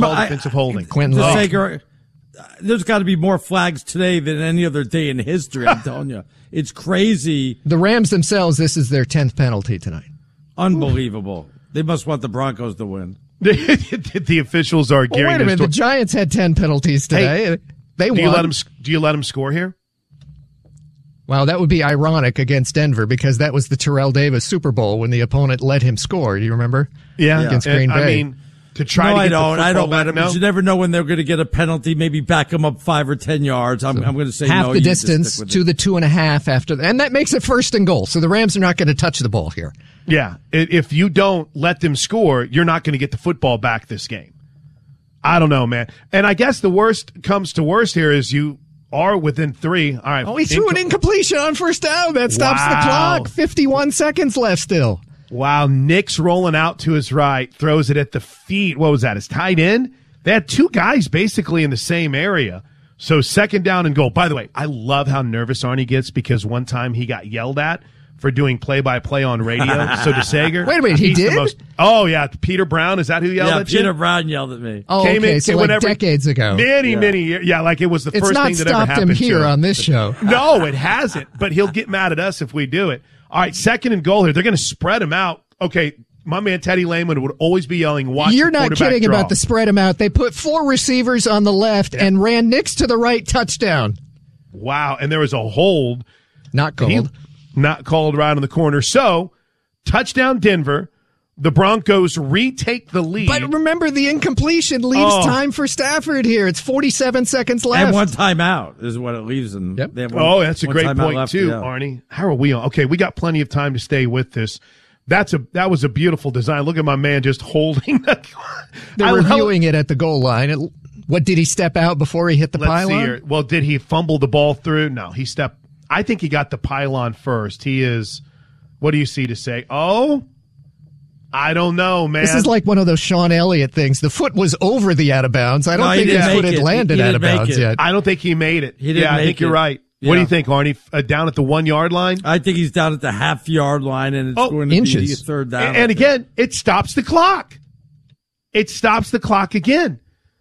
called offensive holding. Quentin Sager, there's got to be more flags today than any other day in history, I'm telling you. It's crazy. The Rams themselves, this is their 10th penalty tonight. Unbelievable. They must want the Broncos to win. The officials are gearing wait a minute. The Giants had 10 penalties today. Hey, they won. Do you let them score here? Wow, that would be ironic against Denver because that was the Terrell Davis Super Bowl when the opponent let him score. Do you remember? Yeah. Against Green Bay. I mean, to try to get I don't let them. You never know when they're going to get a penalty. Maybe back them up 5 or 10 yards. I'm going to say half no. The distance to the 2.5 after, and that makes it 1st and goal. So the Rams are not going to touch the ball here. Yeah, if you don't let them score, you're not going to get the football back this game. I don't know, man. And I guess the worst comes to worst here is you are within 3. All right. Oh, he threw an incompletion on 1st down. That stops the clock. 51 seconds left still. Wow, Nick's rolling out to his right, throws it at the feet. What was that? His tight end? They had 2 guys basically in the same area. So 2nd down and goal. By the way, I love how nervous Arnie gets because one time he got yelled at for doing play-by-play on radio. So DeSager. Wait a minute, he did? Oh, yeah. Peter Brown, is that who yelled at you? Yeah, Peter Brown yelled at me. Oh, okay, so like decades ago. Many years. Yeah, like it was the first thing that ever happened to him. It's not stopped him here on this show. No, it hasn't, but he'll get mad at us if we do it. All right, 2nd and goal here. They're going to spread him out. Okay, my man Teddy Lehman would always be yelling, watch You're the not kidding draw. About the spread him out. They put 4 receivers on the left and ran Nix to the right touchdown. Wow, and there was a hold. Not called. Not called right on the corner. So, touchdown Denver. The Broncos retake the lead. But remember, the incompletion leaves time for Stafford here. It's 47 seconds left. And 1 timeout is what it leaves them. Yep. That's a great point, too, Arnie. How are we on? Okay, we got plenty of time to stay with this. That was a beautiful design. Look at my man just holding the They're reviewing it at the goal line. What, did he step out before he hit the pylon? See here. Well, did he fumble the ball through? No, he stepped. I think he got the pylon first. He is, what do you see to say? Oh, I don't know, man. This is like one of those Sean Elliott things. The foot was over the out of bounds. I don't think his foot had landed out of bounds yet. I don't think he made it. I think you're right. Yeah. What do you think, Arnie? Down at the 1 yard line? I think he's down at the half-yard line, and it's going to be a 3rd down. And again, it stops the clock. It stops the clock again.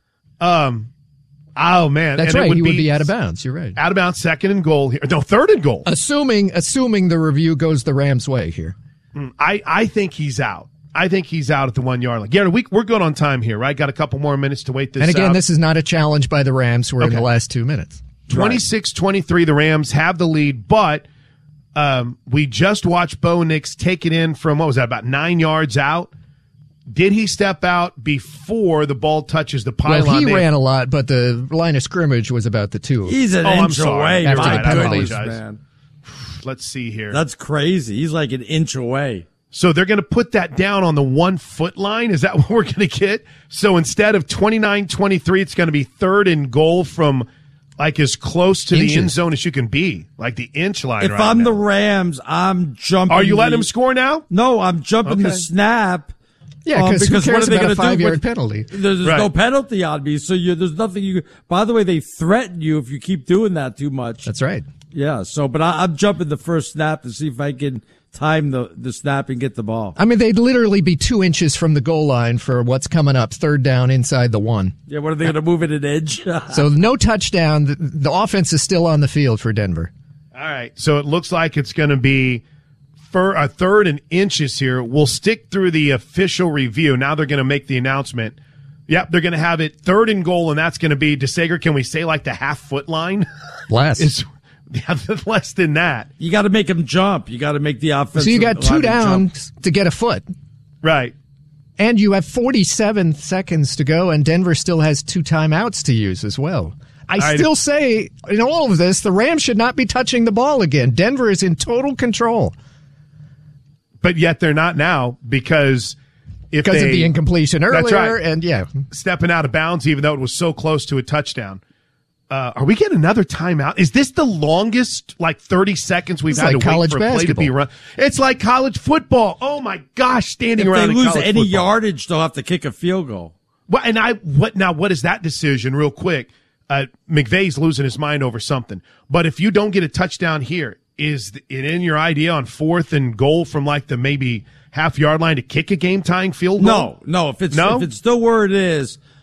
Oh, man. That's right. He would be out of bounds. You're right. Out of bounds, 2nd and goal here. No, 3rd and goal. Assuming the review goes the Rams' way here. I think he's out. I think he's out at the 1 yard line. Gary, we're good on time here, right? Got a couple more minutes to wait this out. And again, this is not a challenge by the Rams. We're in the last 2 minutes. 26-23, the Rams have the lead, but we just watched Bo Nix take it in from, what was that, about 9 yards out? Did he step out before the ball touches the pylon? Well, he ran a lot, but the line of scrimmage was about the 2. He's an inch away. After right, the penalties, I apologize. Man. Let's see here. That's crazy. He's like an inch away. So they're going to put that down on the 1 foot line? Is that what we're going to get? So instead of 29-23, it's going to be 3rd and goal from like as close to the end zone as you can be, like the inch line. If I'm the Rams, I'm jumping. Are you letting him score now? No, I'm jumping the snap. Yeah, because what are they going to do? 5-yard penalty. There's no penalty on me, so there's nothing you. By the way, they threaten you if you keep doing that too much. That's right. Yeah. So, but I'm jumping the first snap to see if I can time the snap and get the ball. I mean, they'd literally be 2 inches from the goal line for what's coming up, 3rd down inside the 1. Yeah. What are they going to move it an inch? So no touchdown. The offense is still on the field for Denver. All right. So it looks like it's going to be for a 3rd and inches here. We'll stick through the official review. Now they're going to make the announcement. Yep, they're going to have it 3rd and goal, and that's going to be, DeSager, can we say like the half-foot line? Less. Less than that. You got to make them jump. You got to make the offense. So you got 2 downs to get a foot. Right. And you have 47 seconds to go, and Denver still has 2 timeouts to use as well. I still say, in all of this, the Rams should not be touching the ball again. Denver is in total control. But yet they're not now because of the incompletion earlier. That's right. And stepping out of bounds, even though it was so close to a touchdown. Are we getting another timeout? Is this the longest, 30 seconds we've had to wait for a play to be run? It's like college football. Oh my gosh, standing around in college football. If they lose any yardage, they'll have to kick a field goal. Well, and what is that decision? Real quick, McVay's losing his mind over something. But if you don't get a touchdown here, is it in your idea on 4th and goal from the maybe half-yard line to kick a game-tying field goal? No. If it's still where it is,